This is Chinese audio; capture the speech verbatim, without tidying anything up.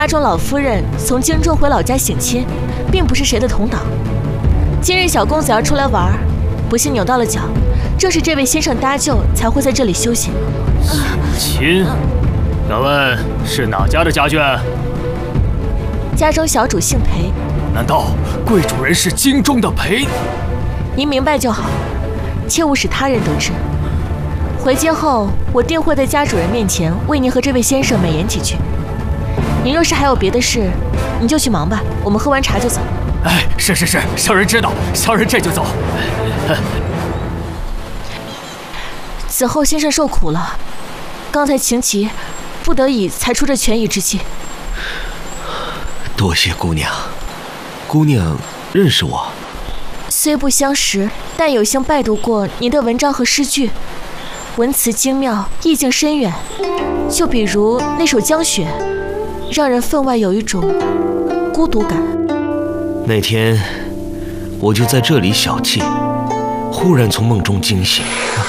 家中老夫人从京中回老家省亲，并不是谁的同党。今日小公子要出来玩，不幸扭到了脚，正是这位先生搭救，才会在这里休息。 省亲？敢问是哪家的家眷？ 家中小主姓裴。 难道贵主人是京中的裴？ 您明白就好，切勿使他人得知。回京后，我定会在家主人面前为您和这位先生美言几句。您若是还有别的事，你就去忙吧，我们喝完茶就走。 哎，是是是，小人知道，小人这就走。 此后先生受苦了，刚才情急，不得已才出这权宜之计。 多谢姑娘，姑娘认识我？ 虽不相识，但有幸拜读过您的文章和诗句，文辞精妙，意境深远。就比如那首《江雪》，让人分外有一种孤独感。 那天我就在这里小憩，忽然从梦中惊醒，